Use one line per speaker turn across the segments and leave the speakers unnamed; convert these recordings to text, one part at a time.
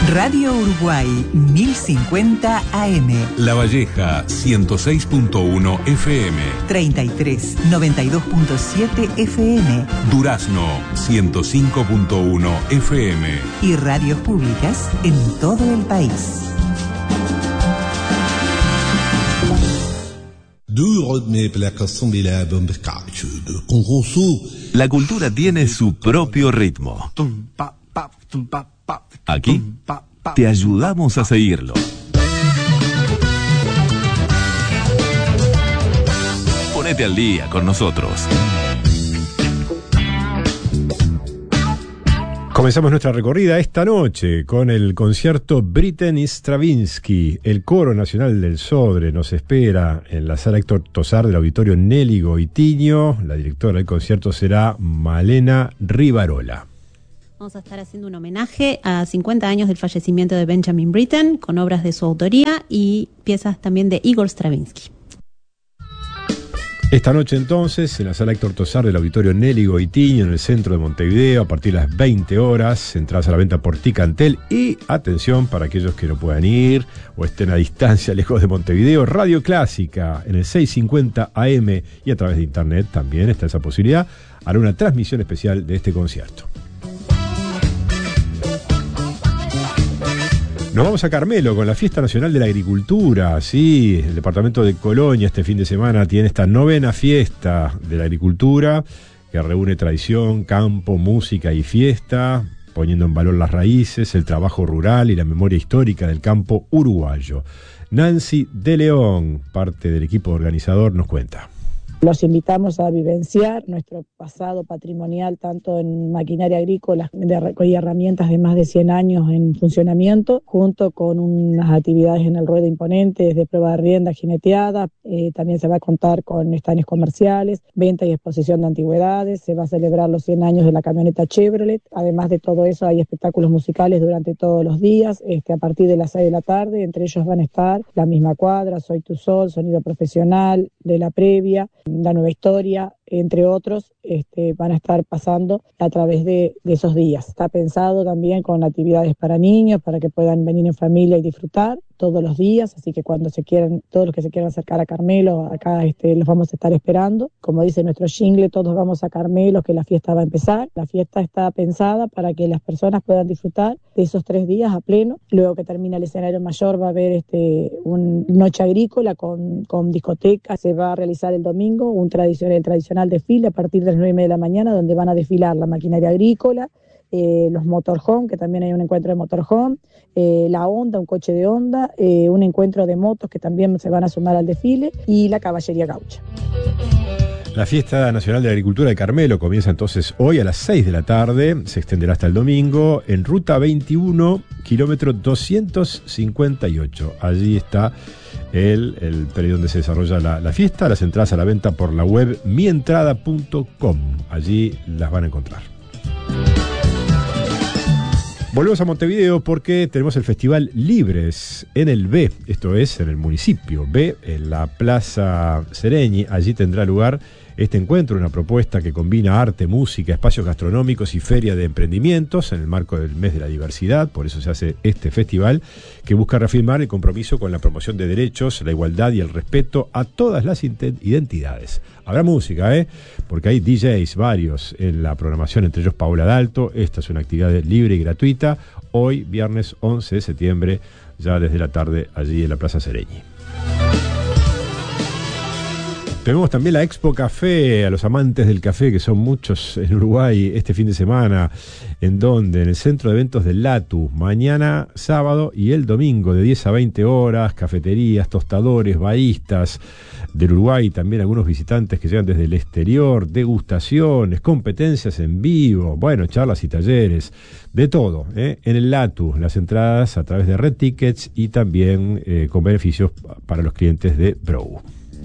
Radio Uruguay 1050 AM.
La Valleja 106.1 FM.
33 92.7 FM.
Durazno 105.1 FM.
Y radios públicas en todo el país.
La cultura tiene su propio ritmo. Aquí te ayudamos a seguirlo. Ponete al día con nosotros.
Comenzamos nuestra recorrida esta noche con el concierto Britten y Stravinsky. El Coro Nacional del Sodre nos espera en la sala Héctor Tosar del Auditorio Nelly Goitiño. La directora del concierto será Malena Rivarola.
Vamos a estar haciendo un homenaje a 50 años del fallecimiento de Benjamin Britten, con obras de su autoría y piezas también de Igor Stravinsky.
Esta noche entonces, en la sala Héctor Tosar del Auditorio Nelly Goitiño, en el centro de Montevideo, a partir de las 20 horas, entradas a la venta por Ticantel. Y atención para aquellos que no puedan ir o estén a distancia lejos de Montevideo, Radio Clásica en el 650 AM y a través de internet también está esa posibilidad. Hará una transmisión especial de este concierto. Nos vamos a Carmelo con la Fiesta Nacional de la Agricultura. Sí, el departamento de Colonia este fin de semana tiene esta 9ª fiesta de la agricultura que reúne tradición, campo, música y fiesta, poniendo en valor las raíces, el trabajo rural y la memoria histórica del campo uruguayo. Nancy de León, parte del equipo organizador, nos cuenta.
Los invitamos a vivenciar nuestro pasado patrimonial, tanto en maquinaria agrícola y herramientas de más de 100 años en funcionamiento, junto con unas actividades en el ruedo imponente, desde prueba de rienda, jineteada. También se va a contar con stands comerciales, venta y exposición de antigüedades. Se va a celebrar los 100 años de la camioneta Chevrolet. Además de todo eso, hay espectáculos musicales durante todos los días, a partir de las 6 de la tarde. Entre ellos van a estar La Misma Cuadra, Soy Tu Sol, Sonido Profesional, de la Previa, La Nueva Historia, entre otros, van a estar pasando a través de esos días. Está pensado también con actividades para niños, para que puedan venir en familia y disfrutar todos los días, así que cuando se quieran, todos los que se quieran acercar a Carmelo, acá los vamos a estar esperando. Como dice nuestro jingle, todos vamos a Carmelo, que la fiesta va a empezar. La fiesta está pensada para que las personas puedan disfrutar de esos 3 días a pleno. Luego que termina el escenario mayor va a haber una noche agrícola con discoteca. Se va a realizar el domingo el tradicional desfile a partir de las 9:30 de la mañana, donde van a desfilar la maquinaria agrícola, los motorhome, que también hay un encuentro de motorhome, la Honda, un coche de Honda, un encuentro de motos que también se van a sumar al desfile, y la caballería gaucha.
La Fiesta Nacional de la Agricultura de Carmelo comienza entonces hoy a las 6 de la tarde, se extenderá hasta el domingo, en ruta 21, kilómetro 258. Allí está el periodo donde se desarrolla la fiesta. Las entradas a la venta por la web mientrada.com. Allí las van a encontrar. Volvemos a Montevideo porque tenemos el Festival Libres en el B, esto es en el municipio B, en la Plaza Sereñi. Allí tendrá lugar este encuentro, una propuesta que combina arte, música, espacios gastronómicos y feria de emprendimientos en el marco del mes de la diversidad. Por eso se hace este festival que busca reafirmar el compromiso con la promoción de derechos, la igualdad y el respeto a todas las identidades. Habrá música, porque hay DJs varios en la programación, entre ellos Paola Dalto. Esta es una actividad libre y gratuita. Hoy, viernes 11 de septiembre, ya desde la tarde, allí en la Plaza Sereñi. Tenemos también la Expo Café, a los amantes del café, que son muchos en Uruguay, este fin de semana. ¿En dónde? En el Centro de Eventos del Latu, mañana, sábado y el domingo, de 10 a 20 horas, cafeterías, tostadores, baristas del Uruguay, también algunos visitantes que llegan desde el exterior, degustaciones, competencias en vivo, bueno, charlas y talleres, de todo, en el Latu, las entradas a través de Red Tickets y también con beneficios para los clientes de Brow.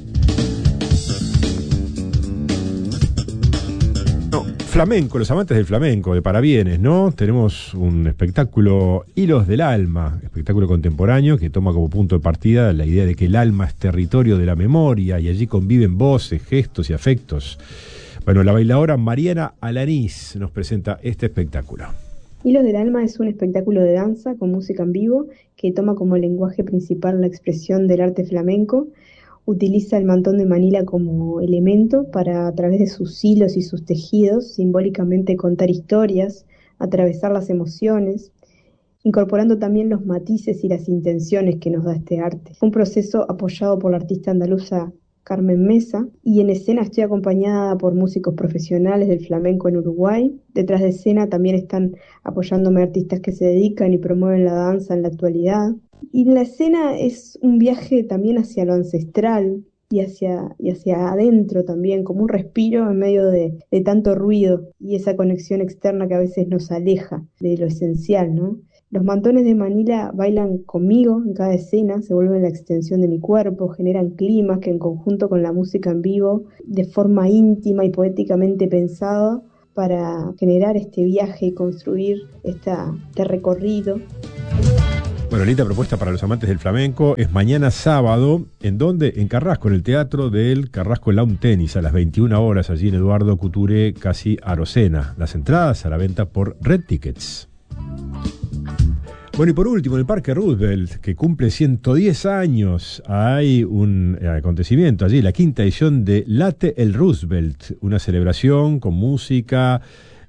Flamenco, los amantes del flamenco, de parabienes, ¿no? Tenemos un espectáculo Hilos del Alma, espectáculo contemporáneo que toma como punto de partida la idea de que el alma es territorio de la memoria y allí conviven voces, gestos y afectos. Bueno, la bailadora Mariana Alanís nos presenta este espectáculo.
Hilos del Alma es un espectáculo de danza con música en vivo que toma como lenguaje principal la expresión del arte flamenco. Utiliza el mantón de Manila como elemento para, a través de sus hilos y sus tejidos, simbólicamente contar historias, atravesar las emociones, incorporando también los matices y las intenciones que nos da este arte. Un proceso apoyado por la artista andaluza Carmen Mesa, y en escena estoy acompañada por músicos profesionales del flamenco en Uruguay. Detrás de escena también están apoyándome artistas que se dedican y promueven la danza en la actualidad. Y la escena es un viaje también hacia lo ancestral y hacia adentro también, como un respiro en medio de tanto ruido y esa conexión externa que a veces nos aleja de lo esencial, ¿no? Los mantones de Manila bailan conmigo en cada escena, se vuelven la extensión de mi cuerpo, generan climas que en conjunto con la música en vivo, de forma íntima y poéticamente pensado, para generar este viaje y construir este recorrido.
Bueno, linda propuesta para los amantes del flamenco. Es mañana sábado, ¿en dónde? En Carrasco, en el Teatro del Carrasco Lawn Tennis, a las 21 horas, allí en Eduardo Couture, casi Arocena. Las entradas a la venta por Red Tickets. Bueno, y por último, en el Parque Roosevelt, que cumple 110 años, hay un acontecimiento allí, la quinta edición de Late el Roosevelt, una celebración con música,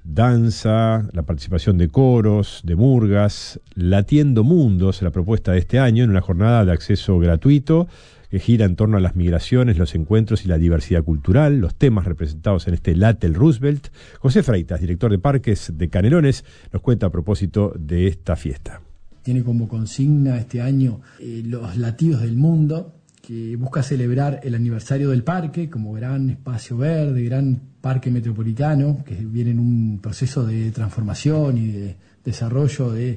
danza, la participación de coros, de murgas, Latiendo Mundos, la propuesta de este año, en una jornada de acceso gratuito que gira en torno a las migraciones, los encuentros y la diversidad cultural, los temas representados en este Late el Roosevelt. José Freitas, director de parques de Canelones, nos cuenta a propósito de esta fiesta.
Tiene como consigna este año los latidos del mundo, que busca celebrar el aniversario del parque como gran espacio verde, gran parque metropolitano, que viene en un proceso de transformación y de desarrollo de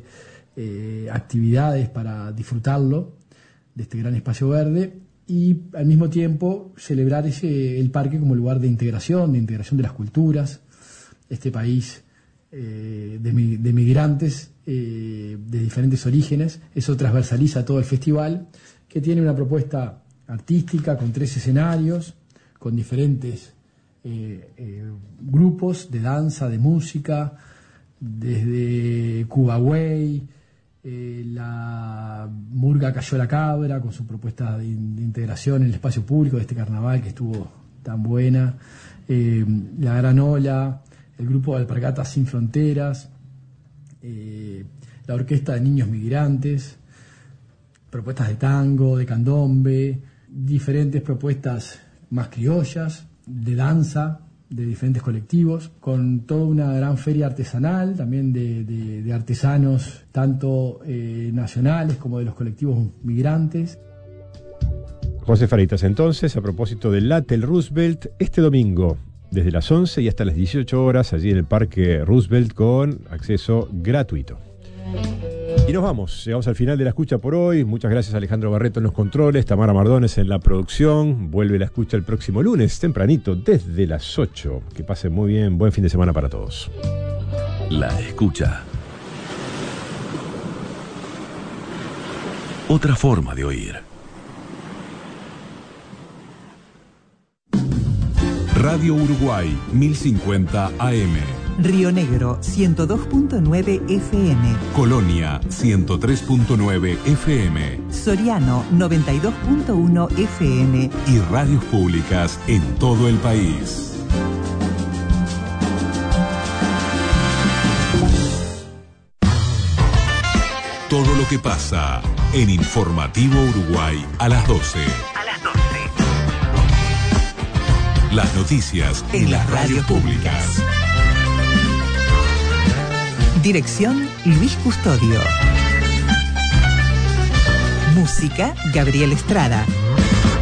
actividades para disfrutarlo, de este gran espacio verde, y al mismo tiempo celebrar el parque como lugar de integración de las culturas, este país de migrantes de diferentes orígenes. Eso transversaliza todo el festival, que tiene una propuesta artística con 3 escenarios, con diferentes grupos de danza, de música, desde Cuba Way, la Murga Cayó la Cabra, con su propuesta de integración en el espacio público de este carnaval que estuvo tan buena, la Gran Ola, el grupo de Alpargatas Sin Fronteras, la Orquesta de Niños Migrantes, propuestas de tango, de candombe, diferentes propuestas más criollas, de danza, de diferentes colectivos, con toda una gran feria artesanal, también de artesanos, tanto nacionales como de los colectivos migrantes.
José Freitas, entonces, a propósito del Late el Roosevelt, este domingo, desde las 11 y hasta las 18 horas, allí en el Parque Roosevelt, con acceso gratuito. Y nos vamos, llegamos al final de la escucha por hoy. Muchas gracias a Alejandro Barreto en los controles, Tamara Mardones en la producción. Vuelve la escucha el próximo lunes, tempranito, desde las 8. Que pasen muy bien, buen fin de semana para todos.
La escucha. Otra forma de oír.
Radio Uruguay 1050 AM.
Río Negro 102.9 FM.
Colonia 103.9 FM.
Soriano 92.1 FM.
Y radios públicas en todo el país. Todo lo que pasa en Informativo Uruguay a las 12. Las noticias en las radios públicas.
Dirección Luis Custodio. Música Gabriel Estrada.